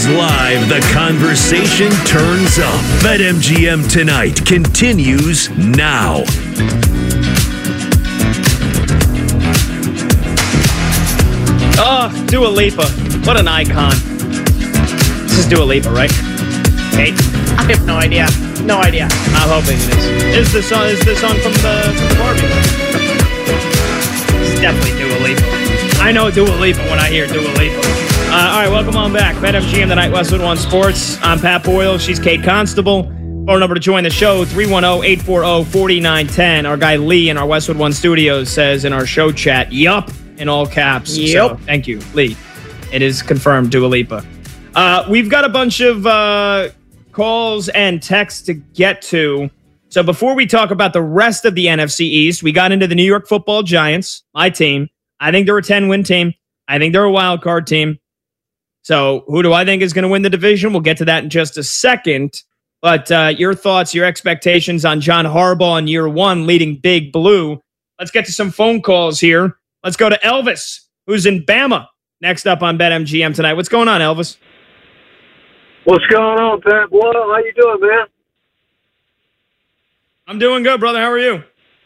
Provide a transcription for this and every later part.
is live. The conversation turns up. BetMGM Tonight continues now. Oh, Dua Lipa. What an icon. This is Dua Lipa, right? Kate? I have no idea. No idea. I'm hoping it is. Is the song from the Barbie? It's definitely Dua Lipa. I know Dua Lipa when I hear Dua Lipa. All right, welcome on back. BetMGM Tonight, Westwood One Sports. I'm Pat Boyle. She's Kate Constable. Phone number to join the show, 310-840-4910. Our guy Lee in our Westwood One studios says in our show chat, yup, in all caps. Yep. So, thank you, Lee. It is confirmed, Dua Lipa. We've got a bunch of calls and texts to get to. So before we talk about the rest of the NFC East, we got into the New York Football Giants, my team. I think they're a 10-win team. I think they're a wild card team. So who do I think is going to win the division? We'll get to that in just a second. But your thoughts, your expectations on John Harbaugh in year one leading Big Blue. Let's get to some phone calls here. Let's go to Elvis, who's in Bama, next up on BetMGM Tonight. What's going on, Elvis? What's going on, Pat Boyle? How you doing, man? I'm doing good, brother. How are you?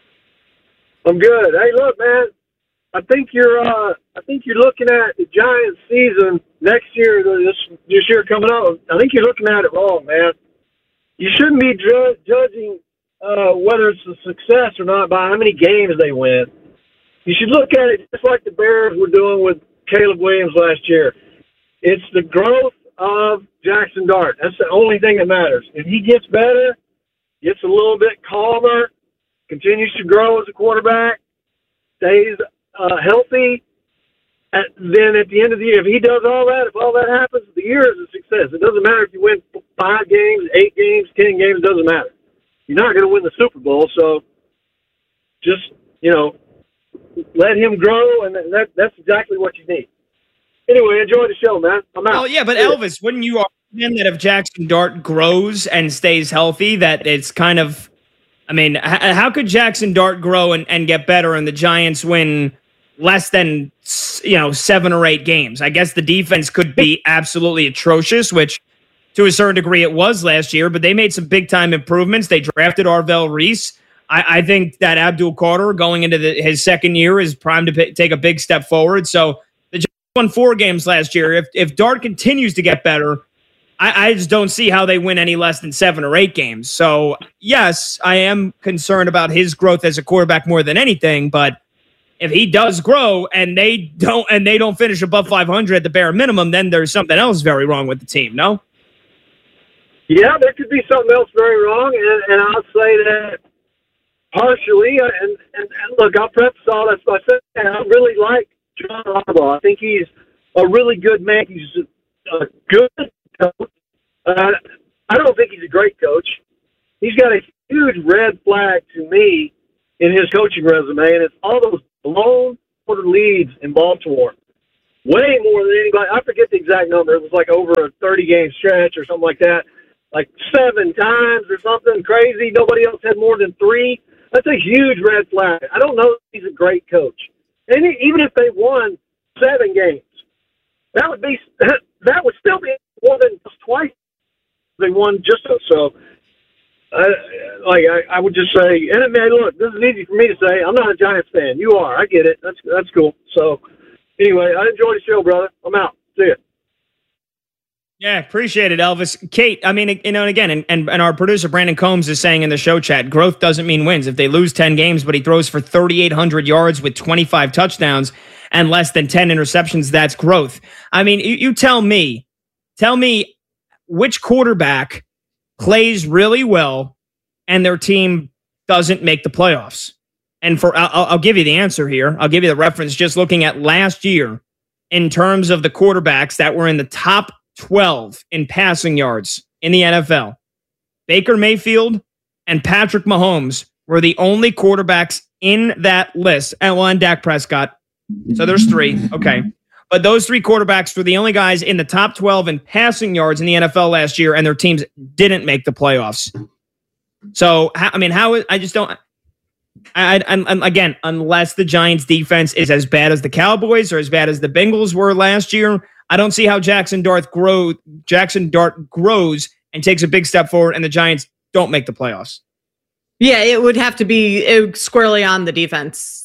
I'm good. Hey, look, man. I think you're looking at the Giants season next year, this year coming up. I think you're looking at it wrong, man. You shouldn't be judging whether it's a success or not by how many games they win. You should look at it just like the Bears were doing with Caleb Williams last year. It's the growth of Jackson Dart. That's the only thing that matters. If he gets better, gets a little bit calmer, continues to grow as a quarterback, stays healthy, then at the end of the year, if he does all that, if all that happens, the year is a success. It doesn't matter if you win 5 games, 8 games, 10 games, it doesn't matter. You're not going to win the Super Bowl, so just, let him grow, and that's exactly what you need. Anyway, enjoy the show, man. I'm out. Oh, yeah, but Elvis, wouldn't you argue that if Jackson Dart grows and stays healthy, that it's kind of, how could Jackson Dart grow and get better and the Giants win less than 7 or 8 games? I guess the defense could be absolutely atrocious, which to a certain degree it was last year, but they made some big-time improvements. They drafted Arvell Reese. I think that Abdul Carter going into his second year is primed to take a big step forward. So the Giants won 4 games last year. If Dart continues to get better, I just don't see how they win any less than 7 or 8 games. So, yes, I am concerned about his growth as a quarterback more than anything, but if he does grow and they don't finish above 500 at the bare minimum, then there's something else very wrong with the team, no? Yeah, there could be something else very wrong, and I'll say that partially, and look, I'll preface all that by saying I really like John Harbaugh. I think he's a really good man. He's a good coach. I don't think he's a great coach. He's got a huge red flag to me in his coaching resume, and it's all those blown quarter leads in Baltimore. Way more than anybody. I forget the exact number. It was like over a 30-game stretch or something like that. Like 7 times or something crazy. Nobody else had more than 3. That's a huge red flag. I don't know if he's a great coach. And even if they won 7 games, that would still be more than twice they won just so. I would just say, and man, look, this is easy for me to say. I'm not a Giants fan. You are. I get it. That's cool. So anyway, I enjoyed the show, brother. I'm out. See ya. Yeah, appreciate it, Elvis. Kate, and again, and our producer, Brandon Combs, is saying in the show chat, growth doesn't mean wins. If they lose 10 games, but he throws for 3,800 yards with 25 touchdowns and less than 10 interceptions, that's growth. You tell me which quarterback plays really well and their team doesn't make the playoffs. And I'll give you the answer here. I'll give you the reference just looking at last year in terms of the quarterbacks that were in the top 12 in passing yards in the NFL. Baker Mayfield and Patrick Mahomes were the only quarterbacks in that list. And Dak Prescott. So there's 3. Okay. But those 3 quarterbacks were the only guys in the top 12 in passing yards in the NFL last year, and their teams didn't make the playoffs. So, I just don't. Again, unless the Giants defense is as bad as the Cowboys or as bad as the Bengals were last year, I don't see how Jackson Dart grows and takes a big step forward, and the Giants don't make the playoffs. Yeah, it would have to be squarely on the defense.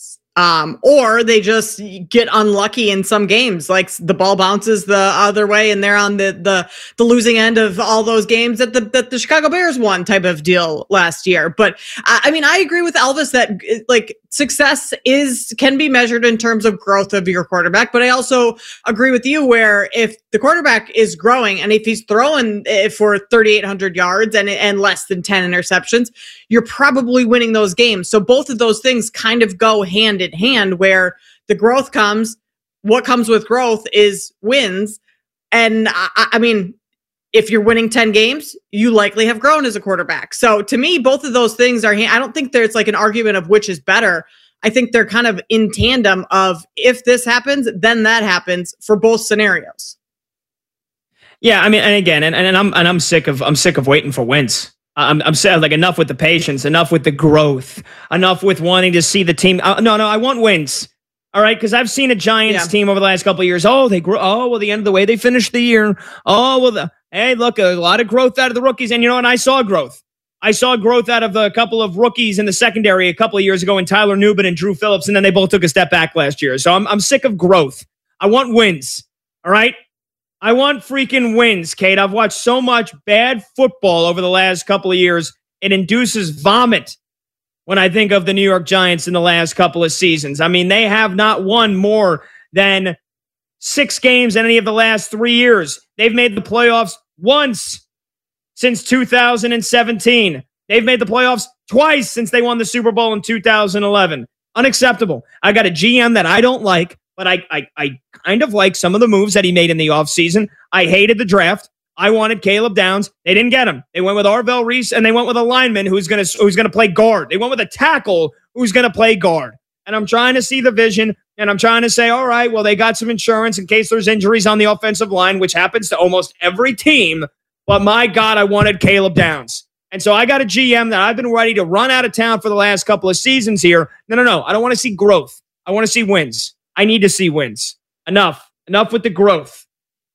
Or they just get unlucky in some games, like the ball bounces the other way and they're on the losing end of all those games that the Chicago Bears won type of deal last year. But I mean, I agree with Elvis that like success can be measured in terms of growth of your quarterback. But I also agree with you where if the quarterback is growing and if he's throwing for 3,800 yards and less than 10 interceptions, you're probably winning those games. So both of those things kind of go hand in hand, where the growth comes. What comes with growth is wins. And I mean, if you're winning 10 games, you likely have grown as a quarterback. So to me, both of those things are, I don't think there's like an argument of which is better. I think they're kind of in tandem of if this happens, then that happens for both scenarios. Yeah. I mean, and again, and I'm sick of waiting for wins. I'm saying like enough with the patience, enough with the growth, enough with wanting to see the team. No, I want wins. All right, because I've seen a Giants team over the last couple of years. Oh, they grew. Oh, well, the end of the way they finished the year. Oh, well, hey, look, a lot of growth out of the rookies, and you know what? I saw growth. I saw growth out of a couple of rookies in the secondary a couple of years ago in Tyler Nubin and Drew Phillips, and then they both took a step back last year. So I'm sick of growth. I want wins. All right. I want freaking wins, Kate. I've watched so much bad football over the last couple of years. It induces vomit when I think of the New York Giants in the last couple of seasons. I mean, they have not won more than 6 games in any of the last 3 years. They've made the playoffs once since 2017. They've made the playoffs twice since they won the Super Bowl in 2011. Unacceptable. I got a GM that I don't like, but I kind of like some of the moves that he made in the offseason. I hated the draft. I wanted Caleb Downs. They didn't get him. They went with Arvell Reese, and they went with a lineman who's gonna play guard. They went with a tackle who's gonna play guard. And I'm trying to see the vision, and I'm trying to say, all right, well, they got some insurance in case there's injuries on the offensive line, which happens to almost every team. But my God, I wanted Caleb Downs. And so I got a GM that I've been ready to run out of town for the last couple of seasons here. No. I don't want to see growth. I want to see wins. I need to see wins. Enough with the growth.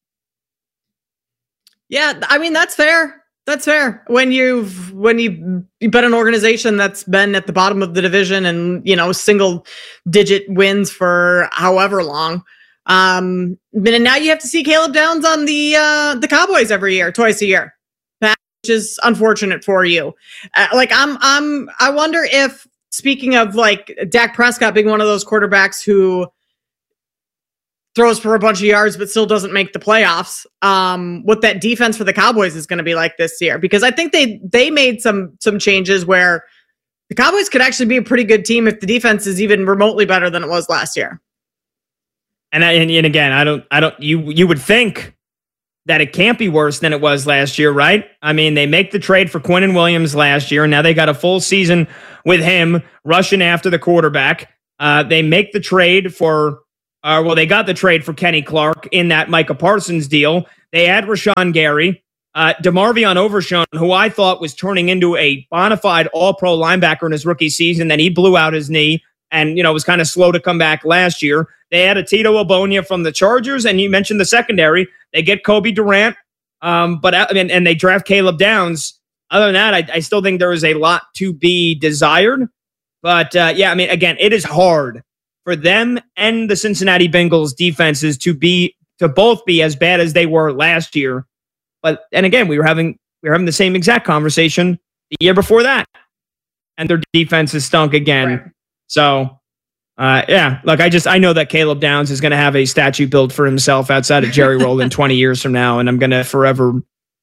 Yeah, I mean, that's fair. That's fair. When you've been an organization that's been at the bottom of the division and, you know, single digit wins for however long. And now you have to see Caleb Downs on the Cowboys twice a year, which is unfortunate for you. I wonder if, speaking of like Dak Prescott being one of those quarterbacks who throws for a bunch of yards but still doesn't make the playoffs, what that defense for the Cowboys is going to be like this year. Because I think they made some changes where the Cowboys could actually be a pretty good team if the defense is even remotely better than it was last year. And again, you would think that it can't be worse than it was last year, right? I mean, they make the trade for Quinnen Williams last year, and now they got a full season with him rushing after the quarterback. They make the trade for they got the trade for Kenny Clark in that Micah Parsons deal. They had Rashawn Gary, DeMarvion Overshown, who I thought was turning into a bona fide all-pro linebacker in his rookie season. Then he blew out his knee and, was kind of slow to come back last year. They had a Tito Obonia from the Chargers, and you mentioned the secondary. They get Kobe Durant, and they draft Caleb Downs. Other than that, I still think there is a lot to be desired. But, again, it is hard for them and the Cincinnati Bengals defenses to both be as bad as they were last year. And again, we were having the same exact conversation the year before that, and their defenses stunk again. Right. So, I know that Caleb Downs is going to have a statue built for himself outside of Jerry Rowland 20 years from now, and I'm going to forever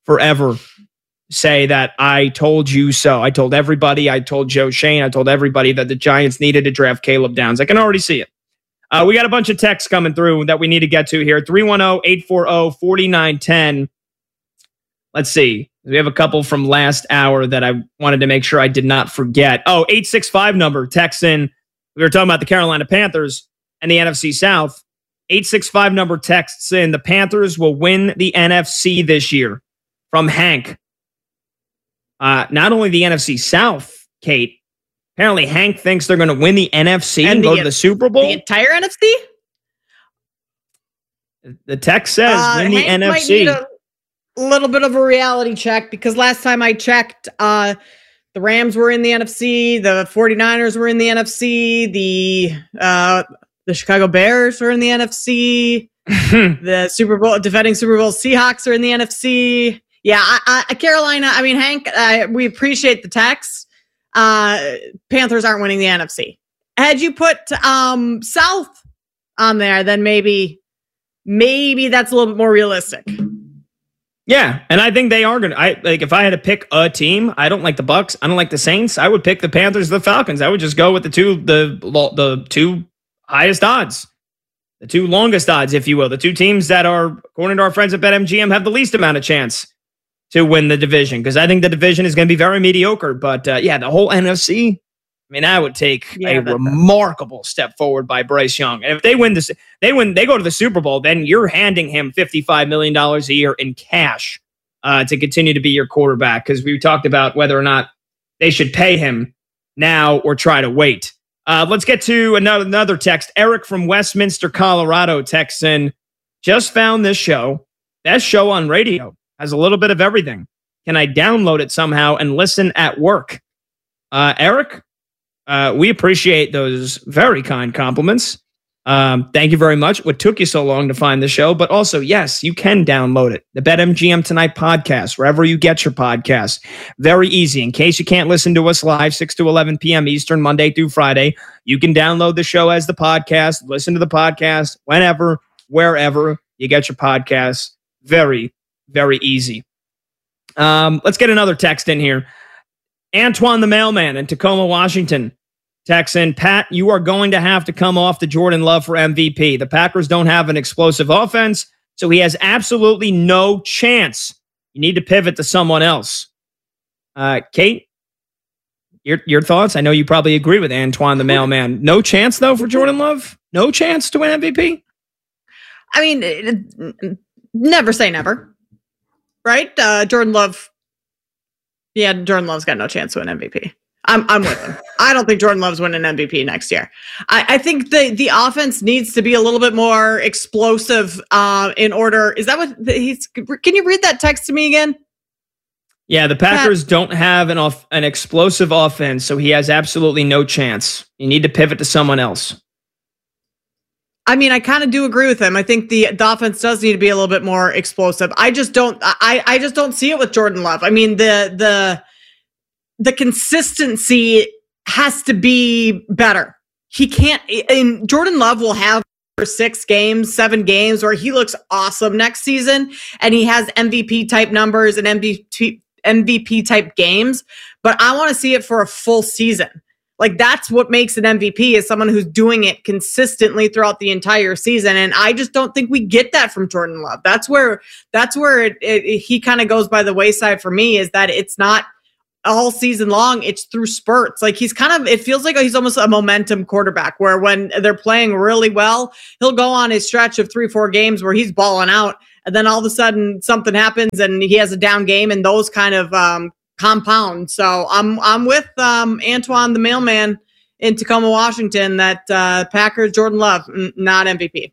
say that I told you so. I told everybody. I told Joe Shane. I told everybody that the Giants needed to draft Caleb Downs. I can already see it. We got a bunch of texts coming through that we need to get to here. 310-840-4910. Let's see. We have a couple from last hour that I wanted to make sure I did not forget. 865 number texts in. We were talking about the Carolina Panthers and the NFC South. 865 number texts in. The Panthers will win the NFC this year. From Hank. Not only the NFC South, Kate. Apparently Hank thinks they're going to win the NFC and go to the Super Bowl. The entire NFC? The text says win the Hank NFC. Might need a little bit of a reality check because last time I checked, the Rams were in the NFC, the 49ers were in the NFC, the Chicago Bears are in the NFC, the defending Super Bowl Seahawks are in the NFC. Yeah, Carolina. I mean, Hank, we appreciate the text. Panthers aren't winning the NFC. Had you put South on there, then maybe that's a little bit more realistic. Yeah, and I think they are going to. If I had to pick a team, I don't like the Bucks. I don't like the Saints. I would pick the Panthers, the Falcons. I would just go with the two highest odds, the two longest odds, if you will. The two teams that are, according to our friends at BetMGM, have the least amount of chance to win the division, because I think the division is going to be very mediocre. But the whole NFC, I mean, I would take a remarkable step forward by Bryce Young. And if they win this, they go to the Super Bowl, then you're handing him $55 million a year in cash to continue to be your quarterback. Because we talked about whether or not they should pay him now or try to wait. Let's get to another text. Eric from Westminster, Colorado texts in, just found this show. That show on radio has a little bit of everything. Can I download it somehow and listen at work? Eric, we appreciate those very kind compliments. Thank you very much. What took you so long to find the show? But also, yes, you can download it. The BetMGM Tonight podcast, wherever you get your podcasts. Very easy. In case you can't listen to us live, 6 to 11 p.m. Eastern, Monday through Friday, you can download the show as the podcast, listen to the podcast whenever, wherever you get your podcasts. Very, very easy. Let's get another text in here. Antoine the Mailman in Tacoma, Washington. Texan, Pat, you are going to have to come off the Jordan Love for MVP. The Packers don't have an explosive offense, so he has absolutely no chance. You need to pivot to someone else. Kate, your thoughts? I know you probably agree with Antoine the Mailman. No chance, though, for Jordan Love? No chance to win MVP? I mean, never say never, right? Jordan Love. Yeah, Jordan Love's got no chance to win MVP. I'm with him. I don't think Jordan Love's winning MVP next year. I think the offense needs to be a little bit more explosive in order. Is that what he's? Can you read that text to me again? Yeah, the Packers don't have an explosive offense, so he has absolutely no chance. You need to pivot to someone else. I mean, I kind of do agree with him. I think the offense does need to be a little bit more explosive. I just don't see it with Jordan Love. I mean, the consistency has to be better. He can't, and Jordan Love will have 6 games, 7 games where he looks awesome next season and he has MVP type numbers and MVP type games, but I want to see it for a full season. Like, that's what makes an MVP, is someone who's doing it consistently throughout the entire season. And I just don't think we get that from Jordan Love. That's where he kind of goes by the wayside for me, is that it's not all season long. It's through spurts. Like, it feels like he's almost a momentum quarterback, where when they're playing really well, he'll go on his stretch of 3-4 games where he's balling out. And then all of a sudden something happens and he has a down game, and those kind of, compound. So I'm with Antoine the Mailman in Tacoma, Washington, that Packers, Jordan Love, not MVP.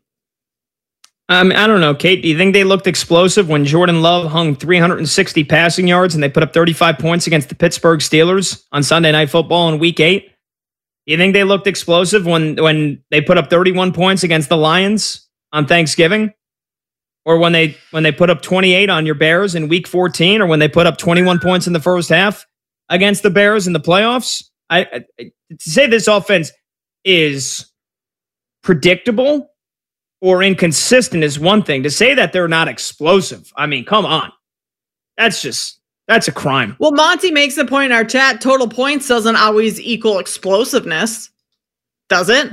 I don't know, Kate. Do you think they looked explosive when Jordan Love hung 360 passing yards and they put up 35 points against the Pittsburgh Steelers on Sunday Night Football in Week 8? Do you think they looked explosive when they put up 31 points against the Lions on Thanksgiving? Or when they put up 28 on your Bears in Week 14, or when they put up 21 points in the first half against the Bears in the playoffs? To say this offense is predictable or inconsistent is one thing. To say that they're not explosive, I mean, come on. That's a crime. Well, Monty makes the point in our chat, total points doesn't always equal explosiveness, does it?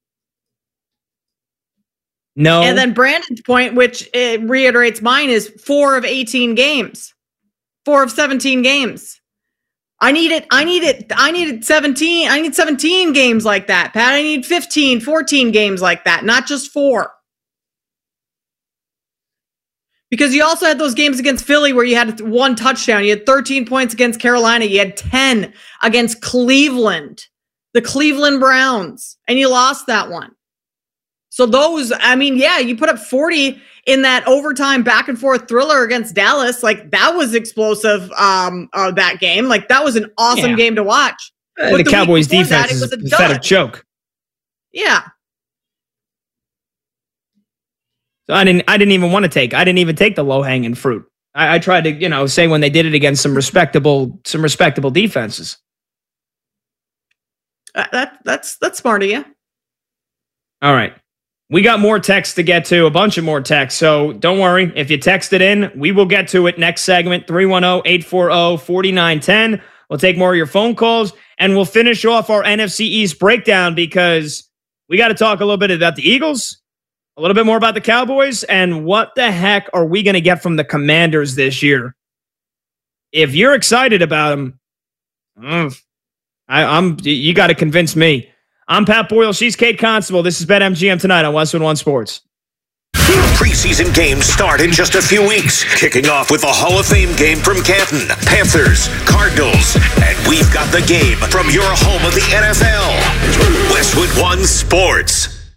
No. And then Brandon's point, which reiterates mine, is 4 of 18 games. 4 of 17 games. I needed 17. I need 17 games like that, Pat. I need 15, 14 games like that, not just 4. Because you also had those games against Philly where you had 1 touchdown. You had 13 points against Carolina. You had 10 against Cleveland, the Cleveland Browns, and you lost that one. So those, I mean, yeah, you put up 40 in that overtime back and forth thriller against Dallas. Like that was explosive. That game, like that was an awesome game to watch. The Cowboys defense is a pathetic choke. Yeah. So I didn't even want to take. I didn't even take the low hanging fruit. I tried to, say when they did it against some respectable defenses. That's smart of you. All right. We got more texts to get to, a bunch of more texts. So don't worry. If you text it in, we will get to it next segment, 310-840-4910. We'll take more of your phone calls, and we'll finish off our NFC East breakdown because we got to talk a little bit about the Eagles, a little bit more about the Cowboys, and what the heck are we going to get from the Commanders this year? If you're excited about them, you got to convince me. I'm Pat Boyle. She's Kate Constable. This is BetMGM tonight on Westwood One Sports. Preseason games start in just a few weeks, kicking off with the Hall of Fame game from Canton, Panthers, Cardinals, and we've got the game from your home of the NFL, Westwood One Sports.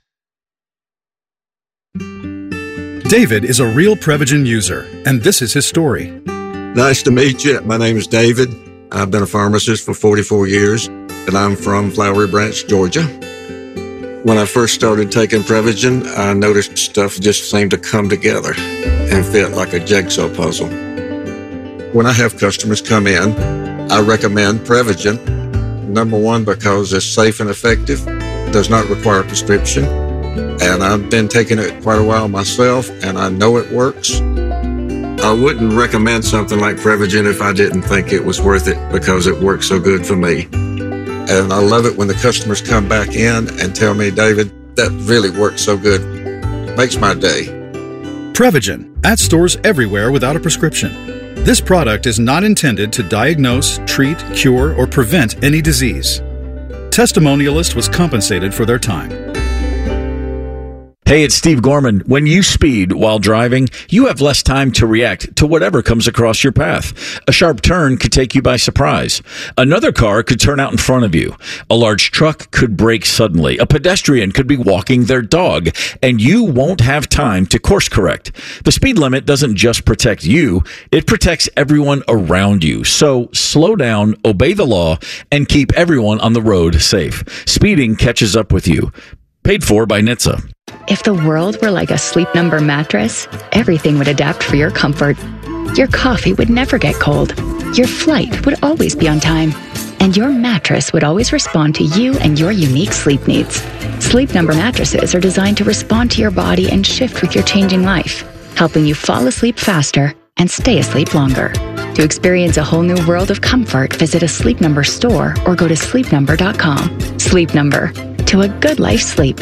David is a real Prevagen user, and this is his story. Nice to meet you. My name is David. I've been a pharmacist for 44 years, and I'm from Flowery Branch, Georgia. When I first started taking Prevagen, I noticed stuff just seemed to come together and fit like a jigsaw puzzle. When I have customers come in, I recommend Prevagen. Number one, because it's safe and effective, does not require a prescription, and I've been taking it quite a while myself, and I know it works. I wouldn't recommend something like Prevagen if I didn't think it was worth it because it works so good for me. And I love it when the customers come back in and tell me, David, that really works so good. Makes my day. Prevagen, at stores everywhere without a prescription. This product is not intended to diagnose, treat, cure, or prevent any disease. Testimonialist was compensated for their time. Hey, it's Steve Gorman. When you speed while driving, you have less time to react to whatever comes across your path. A sharp turn could take you by surprise. Another car could turn out in front of you. A large truck could brake suddenly. A pedestrian could be walking their dog, and you won't have time to course correct. The speed limit doesn't just protect you, it protects everyone around you. So slow down, obey the law, and keep everyone on the road safe. Speeding catches up with you. Paid for by NHTSA. If the world were like a Sleep Number mattress, everything would adapt for your comfort. Your coffee would never get cold. Your flight would always be on time. And your mattress would always respond to you and your unique sleep needs. Sleep Number mattresses are designed to respond to your body and shift with your changing life, helping you fall asleep faster and stay asleep longer. To experience a whole new world of comfort, visit a Sleep Number store or go to sleepnumber.com. Sleep Number. To a good life sleep.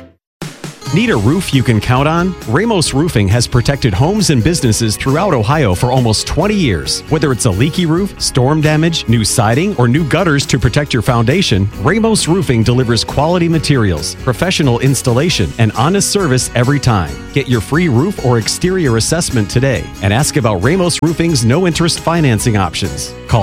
Need a roof you can count on? Ramos Roofing has protected homes and businesses throughout Ohio for almost 20 years. Whether it's a leaky roof, storm damage, new siding, or new gutters to protect your foundation, Ramos Roofing delivers quality materials, professional installation, and honest service every time. Get your free roof or exterior assessment today and ask about Ramos Roofing's no-interest financing options. Call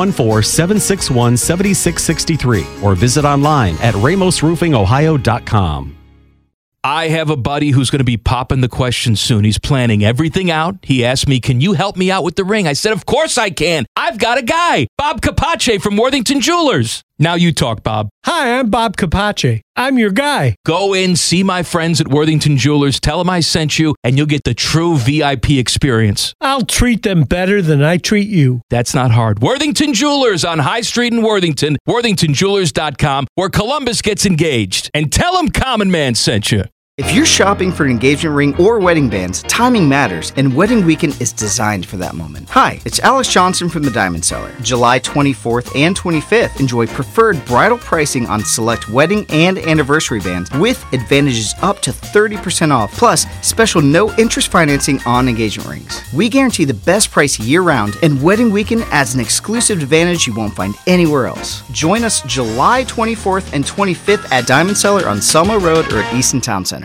614-761-7663 or visit online at ramosroofingohio.com. I have a buddy who's going to be popping the question soon. He's planning everything out. He asked me, can you help me out with the ring? I said, of course I can. I've got a guy, Bob Capace from Worthington Jewelers. Now you talk, Bob. Hi, I'm Bob Capace. I'm your guy. Go in, see my friends at Worthington Jewelers, tell them I sent you, and you'll get the true VIP experience. I'll treat them better than I treat you. That's not hard. Worthington Jewelers on High Street in Worthington, worthingtonjewelers.com, where Columbus gets engaged. And tell them Common Man sent you. If you're shopping for an engagement ring or wedding bands, timing matters, and Wedding Weekend is designed for that moment. Hi, it's Alex Johnson from the Diamond Cellar. July 24th and 25th, enjoy preferred bridal pricing on select wedding and anniversary bands with advantages up to 30% off, plus special no-interest financing on engagement rings. We guarantee the best price year-round, and Wedding Weekend adds an exclusive advantage you won't find anywhere else. Join us July 24th and 25th at Diamond Cellar on Selma Road or at Easton Town Center.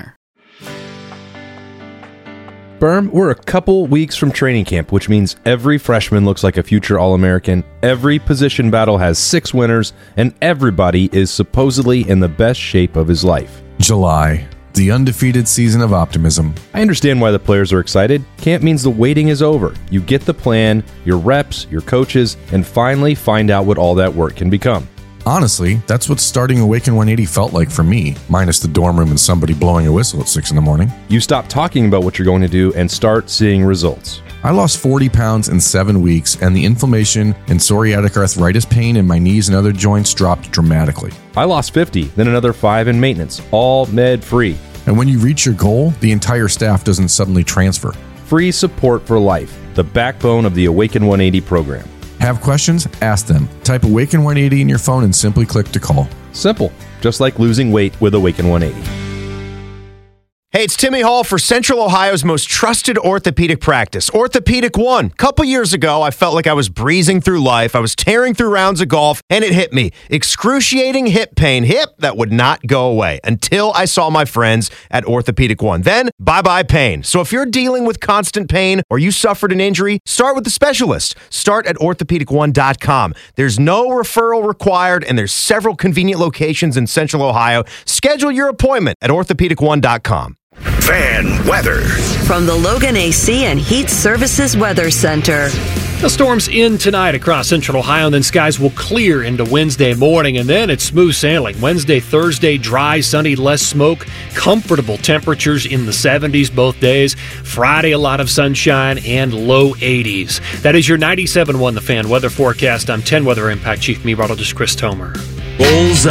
Berm, we're a couple weeks from training camp, which means every freshman looks like a future All-American, every position battle has 6 winners, and everybody is supposedly in the best shape of his life. July. the undefeated season of optimism. I understand why the players are excited. Camp means the waiting is over. You get the plan, your reps, your coaches, and finally find out what all that work can become. Honestly, that's what starting Awaken 180 felt like for me, minus the dorm room and somebody blowing a whistle at 6 in the morning. You stop talking about what you're going to do and start seeing results. I lost 40 pounds in 7 weeks, and the inflammation and psoriatic arthritis pain in my knees and other joints dropped dramatically. I lost 50, then another 5 in maintenance, all med-free. And when you reach your goal, the entire staff doesn't suddenly transfer. Free support for life, the backbone of the Awaken 180 program. Have questions? Ask them. Type Awaken 180 in your phone and simply click to call. Simple, just like losing weight with Awaken 180. Hey, it's Timmy Hall for Central Ohio's most trusted orthopedic practice, Orthopedic One. Couple years ago, I felt like I was breezing through life. I was tearing through rounds of golf, and it hit me. Excruciating hip pain. Hip that would not go away until I saw my friends at Orthopedic One. Then, bye-bye pain. So if you're dealing with constant pain or you suffered an injury, start with the specialist. Start at orthopedic1.com. There's no referral required, and there's several convenient locations in Central Ohio. Schedule your appointment at orthopedic1.com. Fan weather from the Logan AC and Heat Services Weather Center. The storm's in tonight across Central Ohio, and then skies will clear into Wednesday morning, and then it's smooth sailing. Wednesday, Thursday, dry, sunny, less smoke, comfortable temperatures in the 70s both days. Friday, a lot of sunshine and low 80s. That is your 97.1 The Fan weather forecast. I'm 10 Weather Impact Chief Meteorologist Chris Tomer. Bulls